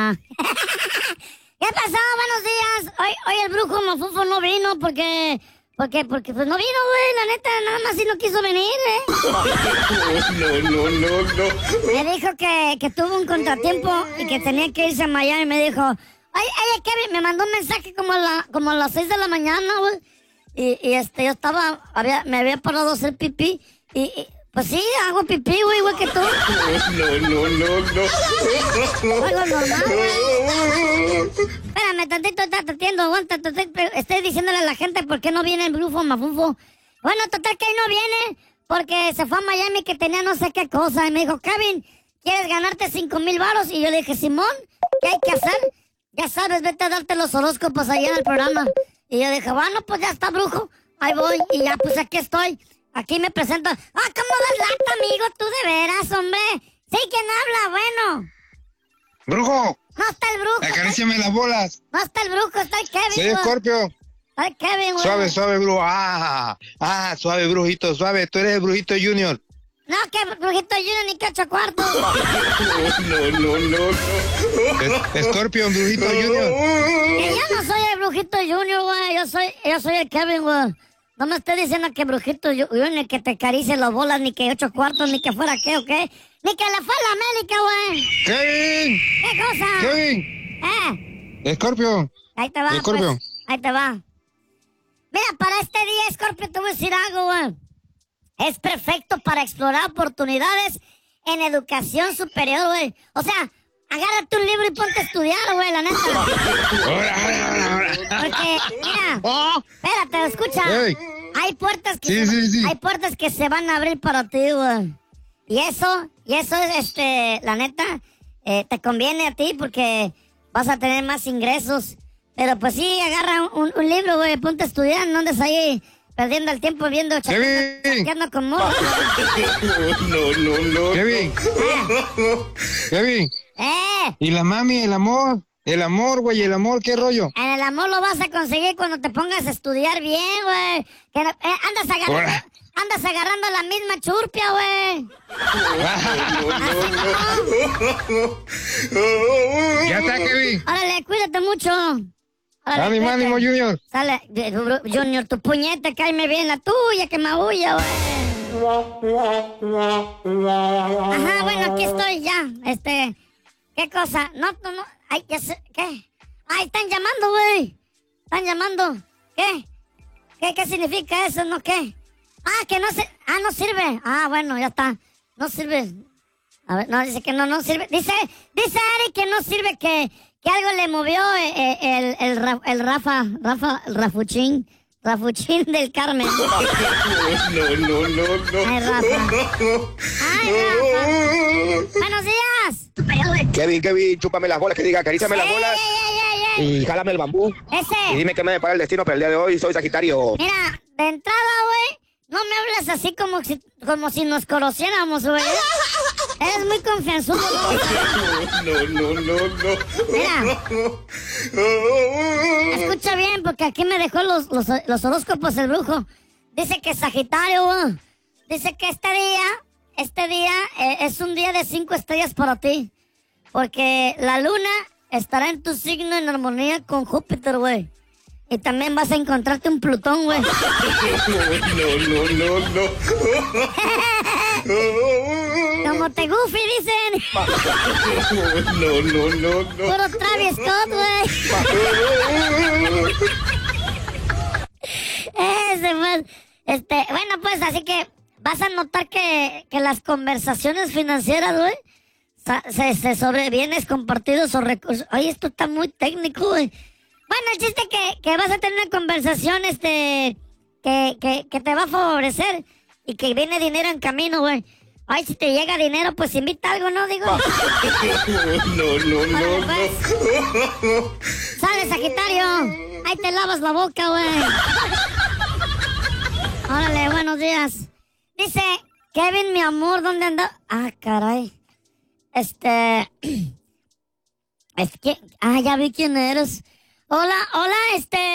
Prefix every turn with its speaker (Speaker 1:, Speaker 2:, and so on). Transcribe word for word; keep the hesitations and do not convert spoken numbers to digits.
Speaker 1: Ah. ¿Qué pasó? Buenos días. Hoy, hoy el brujo Mafufo no vino porque... Porque, porque pues no vino, güey, la neta, nada más si no quiso venir, ¿eh?
Speaker 2: No, no, no, no.
Speaker 1: Me dijo que, que tuvo un contratiempo y que tenía que irse a Miami. Me dijo, ay, ay, Kevin, me mandó un mensaje como a, la, como a las seis de la mañana, güey. Y, y este, yo estaba, había, me había parado a hacer pipí. Y, y pues sí, hago pipí, güey, igual que tú.
Speaker 2: No, no, no, no.
Speaker 1: Algo normal, güey. Espérame, tantito, está tatiendo, aguanta, te estoy, estoy diciéndole a la gente por qué no viene el brufo Mafufo. Bueno, total que ahí no viene, porque se fue a Miami que tenía no sé qué cosa. Y me dijo, Kevin, ¿quieres ganarte cinco mil varos? Y yo le dije, Simón, ¿qué hay que hacer? Ya sabes, vete a darte los horóscopos allá en el programa. Y yo dije, bueno, pues ya está, brujo, ahí voy, y ya, pues aquí estoy. Aquí me presento. Ah, ¿cómo das lata, amigo? Tú de veras, hombre. Sí, ¿quién habla? Bueno.
Speaker 3: ¡Brujo!
Speaker 1: No está el brujo.
Speaker 3: Acaríciame las bolas.
Speaker 1: No está el brujo, está el Kevin.
Speaker 3: Soy Scorpio.
Speaker 1: Está el Kevin, güey.
Speaker 3: Suave, suave, brujo. Ah, ah, suave, brujito, suave. Tú eres el brujito Junior.
Speaker 1: No, que brujito Junior ni que ocho cuartos.
Speaker 2: No, no, no, no.
Speaker 3: Es, Scorpio, brujito Junior.
Speaker 1: Que yo no soy el brujito Junior, güey. Yo soy, yo soy el Kevin, güey. No me estés diciendo que brujito Junior, ni que te acaricie las bolas, ni que ocho cuartos, ni que fuera qué, ¿ok? Ni que le fue a la América, güey.
Speaker 3: ¡Kevin!
Speaker 1: ¿Qué cosa?
Speaker 3: ¡Kevin!
Speaker 1: ¿Eh?
Speaker 3: Scorpio.
Speaker 1: Ahí te va,
Speaker 3: Scorpio.
Speaker 1: pues. Ahí te va. Mira, para este día, Scorpio, te voy a decir algo, güey. Es perfecto para explorar oportunidades en educación superior, güey. O sea, agárrate un libro y ponte a estudiar, güey, la neta.
Speaker 3: Ahora, ahora, ahora, ahora.
Speaker 1: Porque, mira,
Speaker 3: Oh.
Speaker 1: espérate, escucha.
Speaker 3: Hey.
Speaker 1: Hay puertas que
Speaker 3: Sí,
Speaker 1: se,
Speaker 3: sí, sí.
Speaker 1: hay puertas que se van a abrir para ti, güey. Y eso, y eso es, este, la neta, eh, te conviene a ti porque vas a tener más ingresos. Pero pues sí, agarra un, un libro, güey, ponte a estudiar, no andes ahí perdiendo el tiempo viendo
Speaker 3: Kevin.
Speaker 1: chateando con morros.
Speaker 2: No, no, no.
Speaker 3: Kevin. Kevin.
Speaker 1: Eh,
Speaker 3: ¿Y la mami, el amor? El amor, güey, el amor, ¿qué rollo?
Speaker 1: en el amor lo vas a conseguir cuando te pongas a estudiar bien, güey. Que no- eh, andas agarrando,
Speaker 3: Ahora.
Speaker 1: andas agarrando la misma churpia, güey.
Speaker 3: Ya está, Kevin.
Speaker 1: Órale, cuídate mucho. Órale,
Speaker 3: Ánimo,
Speaker 1: cuídate.
Speaker 3: ánimo, Junior.
Speaker 1: Sale, eh, bro, Junior, tu puñeta, cáeme bien la tuya, que maulla, güey. Ajá, bueno, aquí estoy ya. Este, ¿qué cosa? No, no, no. Ay, ya sé, ¿qué? Ay, están llamando, güey. Están llamando. ¿Qué? ¿Qué, qué significa eso? ¿No qué? Ah, que no se... Ah, no sirve. Ah, bueno, ya está. No sirve. A ver, no, dice que no, no sirve. Dice, dice Eric que no sirve, que, que algo le movió eh, eh, el, el, Ra- el Rafa, Rafa, el Rafuchín, Rafuchín del Carmen.
Speaker 2: No, no, no, no.
Speaker 1: Ay, Rafa. Ay, Rafa. Buenos días.
Speaker 4: Kevin, Kevin, chúpame las bolas, que diga, acaríciame las
Speaker 1: Ey,
Speaker 4: bolas
Speaker 1: ey, ey, ey, ey.
Speaker 4: y jálame el bambú. Y
Speaker 1: Ese,
Speaker 4: dime qué me depara el destino para el día de hoy. Soy Sagitario.
Speaker 1: mira, de entrada, güey, no me hables así como si, como si nos conociéramos, güey. Eres muy confianzudo, güey.
Speaker 2: No, no, no, no.
Speaker 1: Mira, escucha bien, porque aquí me dejó los, los, los horóscopos el brujo. Dice que Sagitario, güey. Dice que este día, este día eh, es un día de cinco estrellas para ti. Porque la luna estará en tu signo en armonía con Júpiter, güey. Y también vas a encontrarte un Plutón, güey.
Speaker 2: No, no, no, no.
Speaker 1: Como te goofy, dicen.
Speaker 2: No, no, no, no.
Speaker 1: Puro Travis Scott, güey. Ese, pues, este, bueno, pues, así que vas a notar que, que las conversaciones financieras, güey, sa- se, se sobre bienes compartidos o recursos. Oye, esto está muy técnico, güey. Bueno, el chiste que, que vas a tener una conversación, este, que, que, que te va a favorecer y que viene dinero en camino, güey. Ay, si te llega dinero, pues invita algo, ¿no? Digo.
Speaker 2: No, no, no,
Speaker 1: Órale,
Speaker 2: no.
Speaker 1: pues. Sale, Sagitario. Ahí te lavas la boca, güey. Órale, buenos días. Dice, Kevin, mi amor, ¿dónde anda? Ah, caray. Este... Es que... Ah, ya vi quién eres. Hola, hola, este...